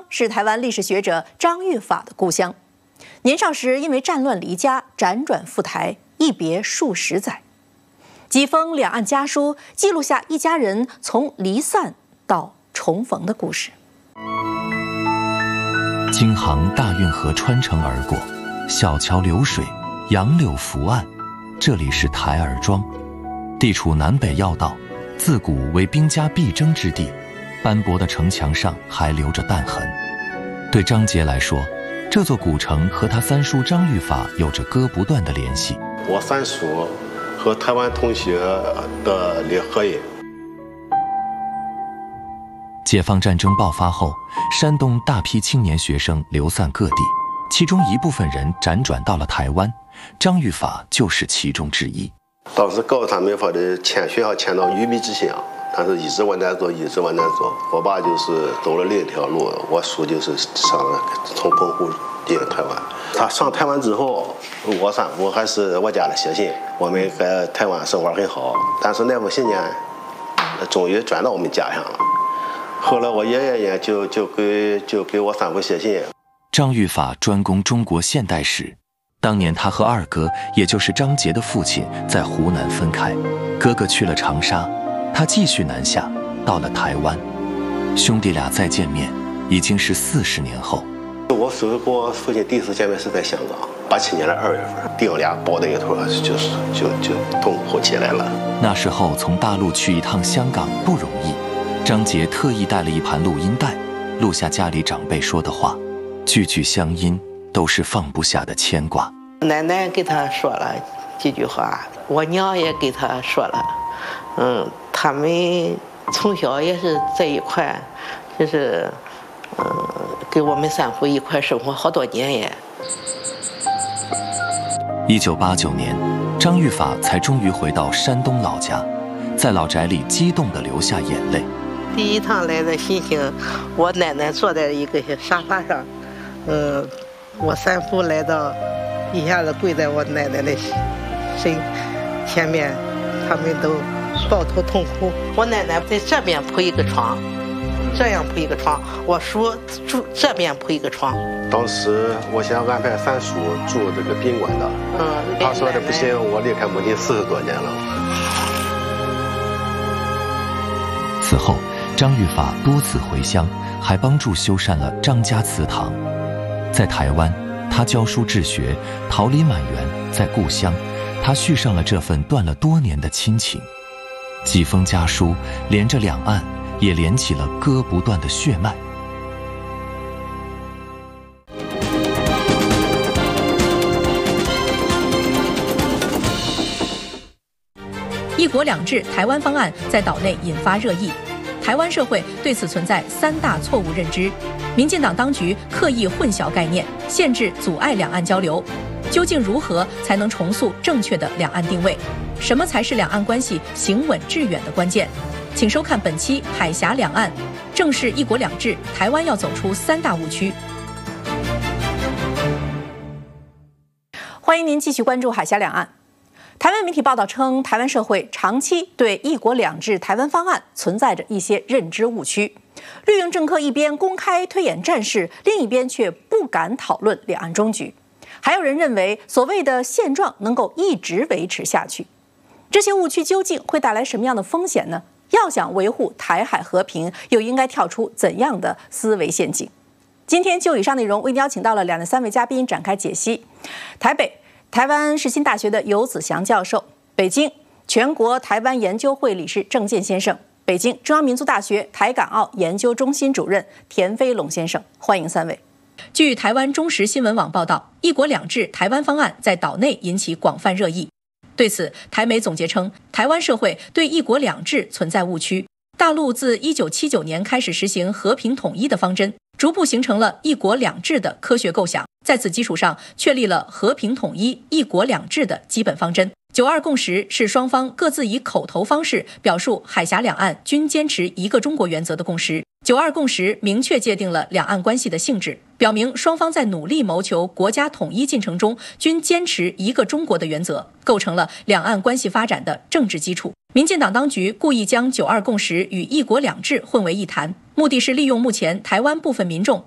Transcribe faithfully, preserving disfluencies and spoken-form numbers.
是台湾历史学者张玉法的故乡。年少时因为战乱离家，辗转赴台，一别数十载。几封两岸家书记录下一家人从离散到重逢的故事。 京杭大运河穿城而过，小桥流水，杨柳伏岸，这里是台儿庄，地处南北要道，自古为兵家必争之地，斑驳的城墙上还留着弹痕。对张杰来说，这座古城和他三叔张玉法有着割不断的联系。 我三叔和台湾同学的联合影。 解放战争爆发后，山东大批青年学生流散各地，其中一部分人辗转到了台湾，张玉法就是其中之一。 当时告诉他们说的迁学校迁到鱼米之乡，但是一直往南走，一直往南走。我爸就是走了另一条路，我叔就是上了从澎湖进台湾。他上台湾之后，我三姑还是我家里写信，我们在台湾生活很好。但是那封信呢，终于转到我们家乡了。后来我爷爷呢，就就给就给我三姑写信。 张玉法专攻中国现代史。当年他和二哥，也就是张杰的父亲，在湖南分开，哥哥去了长沙，他继续南下，到了台湾。兄弟俩再见面，已经是四十年后。 我叔和我父亲第一次见面是在香港，八七年的二月份，弟兄俩抱在一块，就是就就痛哭起来了。 那时候从大陆去一趟香港不容易，张杰特意带了一盘录音带，录下家里长辈说的话，句句乡音，都是放不下的牵挂。 奶奶给他说了几句话，我娘也给他说了，嗯，他们从小也是在一块，就是嗯，跟我们三户一块生活好多年也。 一九八九年，张玉法才终于回到山东老家，在老宅里激动地流下眼泪。 第一趟来的心情，我奶奶坐在一个沙发上，嗯，我三叔来到，一下子跪在我奶奶的身前面，他们都抱头痛哭。我奶奶在这边铺一个床，这样铺一个床，我叔住这边铺一个床。 当时我想安排三叔住这个宾馆的，嗯，他说的不行，我离开母亲四十多年了。 此后，张玉法多次回乡，还帮助修缮了张家祠堂。在台湾，他教书治学，桃李满园；在故乡，他续上了这份断了多年的亲情。几封家书连着两岸，也连起了割不断的血脉。 一国两制台湾方案在岛内引发热议，台湾社会对此存在三大错误认知。民进党当局刻意混淆概念，限制阻碍两岸交流。究竟如何才能重塑正确的两岸定位？什么才是两岸关系行稳致远的关键？请收看本期《海峡两岸》，正是一国两制，台湾要走出三大误区。欢迎您继续关注《海峡两岸》。台湾媒体报道称，台湾社会长期对一国两制台湾方案存在着一些认知误区。绿营政客一边公开推演战事，另一边却不敢讨论两岸终局。还有人认为，所谓的现状能够一直维持下去。这些误区究竟会带来什么样的风险呢？要想维护台海和平，又应该跳出怎样的思维陷阱？今天就以上内容，为您邀请到了两岸三位嘉宾展开解析。台北台湾世新大学的游子祥教授，北京全国台湾研究会理事郑健先生，北京中央民族大学台港澳研究中心主任田飞龙先生，欢迎三位。据台湾中时新闻网报道，一国两制台湾方案在岛内引起广泛热议。对此，台媒总结称，台湾社会对一国两制存在误区。大陆自一九七九年开始实行和平统一的方针，逐步形成了一国两制的科学构想，在此基础上确立了和平统一、一国两制的基本方针。九二共识是双方各自以口头方式表述海峡两岸均坚持一个中国原则的共识。九二共识明确界定了两岸关系的性质，表明双方在努力谋求国家统一进程中均坚持一个中国的原则，构成了两岸关系发展的政治基础。民进党当局故意将九二共识与一国两制混为一谈，目的是利用目前台湾部分民众